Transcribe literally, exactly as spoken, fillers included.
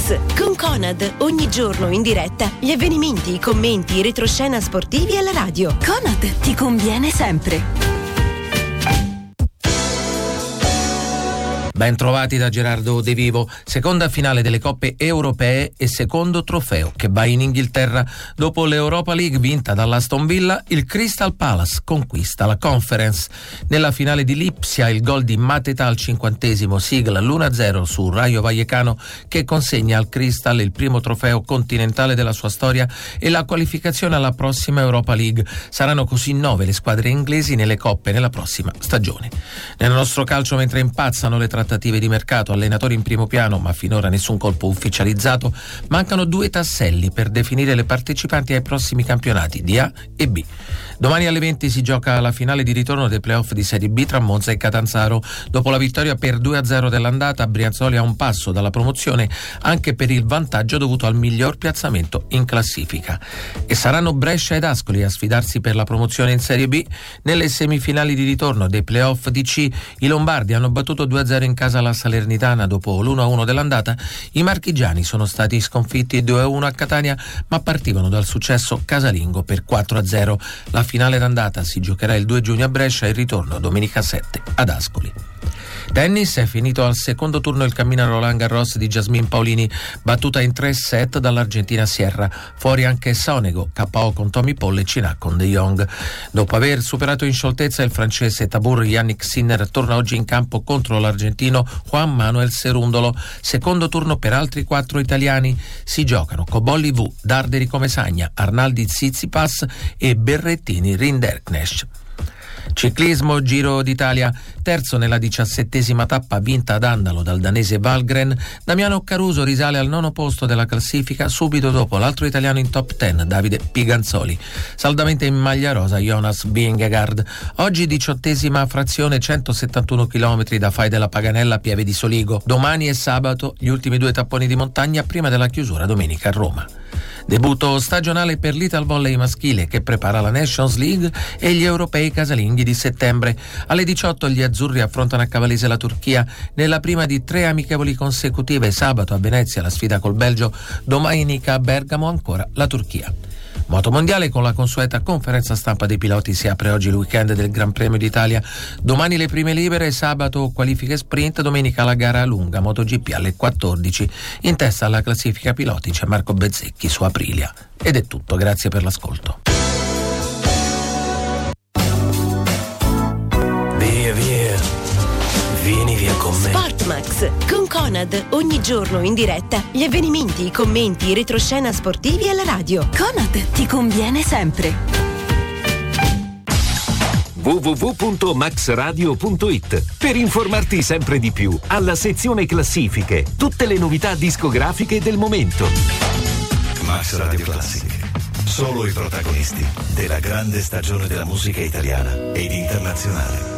Max con Conad, ogni giorno in diretta gli avvenimenti, i commenti, i retroscena sportivi alla radio. Conad ti conviene sempre. Ben trovati da Gerardo De Vivo. Seconda finale delle coppe europee e secondo trofeo che va in Inghilterra. Dopo l'Europa League vinta dall'Aston Villa, il Crystal Palace conquista la Conference. Nella finale di Lipsia il gol di Mateta al cinquantesimo sigla l'uno a zero su Rayo Vallecano, che consegna al Crystal il primo trofeo continentale della sua storia e la qualificazione alla prossima Europa League. Saranno così nove le squadre inglesi nelle coppe nella prossima stagione. Nel nostro calcio, mentre impazzano le trattative di mercato, allenatori in primo piano, ma finora nessun colpo ufficializzato, mancano due tasselli per definire le partecipanti ai prossimi campionati di A e B. Domani alle venti si gioca la finale di ritorno dei playoff di Serie B tra Monza e Catanzaro. Dopo la vittoria per due a zero dell'andata, Brianzoli ha un passo dalla promozione anche per il vantaggio dovuto al miglior piazzamento in classifica. E saranno Brescia ed Ascoli a sfidarsi per la promozione in Serie B. Nelle semifinali di ritorno dei playoff di C, i lombardi hanno battuto due a zero in casa la Salernitana dopo l'uno a uno dell'andata. I marchigiani sono stati sconfitti due a uno a Catania, ma partivano dal successo casalingo per quattro a zero. La finale d'andata si giocherà il due giugno a Brescia e il ritorno domenica sette ad Ascoli. Tennis, è finito al secondo turno il cammino a Roland Garros di Jasmine Paolini, battuta in tre set dall'argentina Sierra. Fuori anche Sonego, K O con Tommy Paul e Cinac con De Jong. Dopo aver superato in scioltezza il francese Tabur, Yannick Sinner torna oggi in campo contro l'argentino Juan Manuel Cerundolo. Secondo turno per altri quattro italiani. Si giocano Cobolli V, Darderi Comesagna, Arnaldi Tsitsipas e Berrettini Rinderknecht. Ciclismo, Giro d'Italia, terzo nella diciassettesima tappa vinta ad Andalo dal danese Valgren, Damiano Caruso risale al nono posto della classifica subito dopo l'altro italiano in top dieci, Davide Piganzoli. Saldamente in maglia rosa Jonas Vingegaard. Oggi diciottesima frazione, centosettantuno chilometri da Fai della Paganella a Pieve di Soligo. Domani e sabato gli ultimi due tapponi di montagna prima della chiusura domenica a Roma. Debutto stagionale per l'Italvolley maschile, che prepara la Nations League e gli europei casalinghi di settembre. Alle diciotto gli azzurri affrontano a Cavalese la Turchia nella prima di tre amichevoli consecutive. Sabato a Venezia la sfida col Belgio, domenica a Bergamo ancora la Turchia. Moto mondiale, con la consueta conferenza stampa dei piloti si apre oggi il weekend del Gran Premio d'Italia. Domani le prime libere, sabato qualifiche sprint, domenica la gara lunga MotoGP alle quattordici. In testa alla classifica piloti c'è Marco Bezzecchi su Aprilia. Ed è tutto, grazie per l'ascolto. Via via, vieni via con me. Sportmax con Conad, ogni giorno in diretta gli avvenimenti, i commenti, i retroscena sportivi alla radio. Conad ti conviene sempre. w w w punto max radio punto i t per informarti sempre di più. Alla sezione classifiche, tutte le novità discografiche del momento. Max Radio Classic, solo i protagonisti della grande stagione della musica italiana ed internazionale.